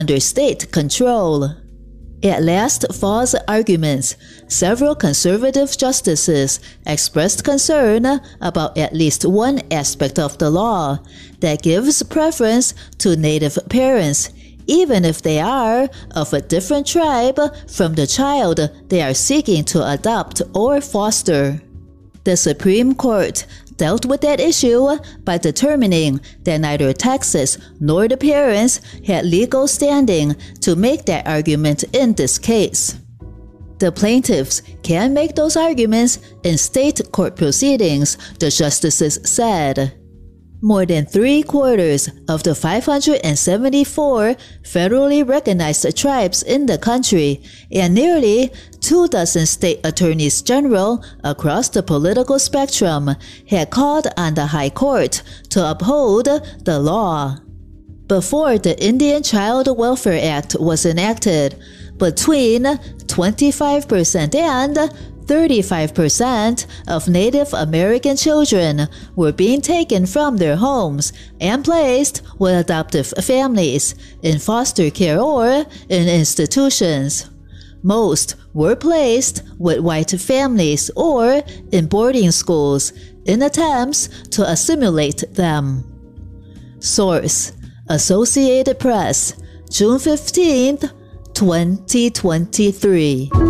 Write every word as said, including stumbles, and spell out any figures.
under state control. At last fall's arguments, several conservative justices expressed concern about at least one aspect of the law that gives preference to Native parents, even if they are of a different tribe from the child they are seeking to adopt or foster. The Supreme Court dealt with that issue by determining that neither Texas nor the parents had legal standing to make that argument in this case. The plaintiffs can make those arguments in state court proceedings, the justices said. More than three-quarters of the five hundred seventy-four federally recognized tribes in the country and nearly two dozen state attorneys general across the political spectrum had called on the High Court to uphold the law. Before the Indian Child Welfare Act was enacted, between twenty-five percent and thirty-five percent of Native American children were being taken from their homes and placed with adoptive families in foster care or in institutions. Most were placed with white families or in boarding schools in attempts to assimilate them. Source: Associated Press, June fifteenth, twenty twenty-three.